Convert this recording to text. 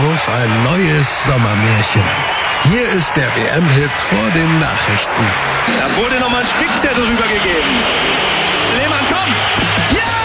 auf ein neues Sommermärchen. Hier ist der WM-Hit vor den Nachrichten. Da wurde nochmal ein Spickzettel rübergegeben. Lehmann, komm! Ja!